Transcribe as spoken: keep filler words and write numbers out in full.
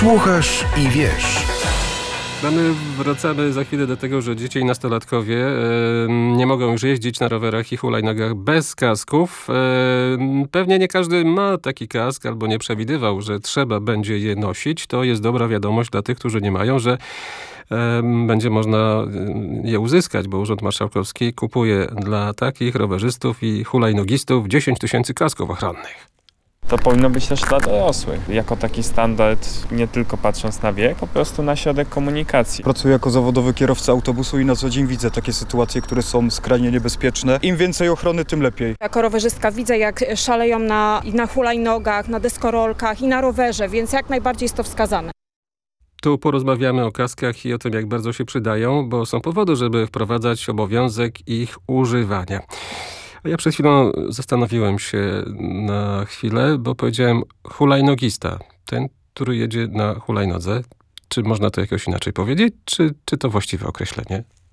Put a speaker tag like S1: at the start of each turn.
S1: Słuchasz i wiesz.
S2: My wracamy za chwilę do tego, że dzieci i nastolatkowie e, nie mogą już jeździć na rowerach i hulajnogach bez kasków. E, pewnie nie każdy ma taki kask albo nie przewidywał, że trzeba będzie je nosić. To jest dobra wiadomość dla tych, którzy nie mają, że e, będzie można je uzyskać, bo Urząd Marszałkowski kupuje dla takich rowerzystów i hulajnogistów dziesięć tysięcy kasków ochronnych.
S3: To powinno być też dla dorosłych, jako taki standard, nie tylko patrząc na wiek, po prostu na środek komunikacji.
S4: Pracuję jako zawodowy kierowca autobusu i na co dzień widzę takie sytuacje, które są skrajnie niebezpieczne. Im więcej ochrony, tym lepiej.
S5: Jako rowerzystka widzę, jak szaleją na, na hulajnogach, na deskorolkach i na rowerze, więc jak najbardziej jest to wskazane.
S2: Tu porozmawiamy o kaskach i o tym, jak bardzo się przydają, bo są powody, żeby wprowadzać obowiązek ich używania. Ja przed chwilą zastanowiłem się na chwilę, bo powiedziałem hulajnogista. Ten, który jedzie na hulajnodze. Czy można to jakoś inaczej powiedzieć? Czy, czy to właściwe określenie?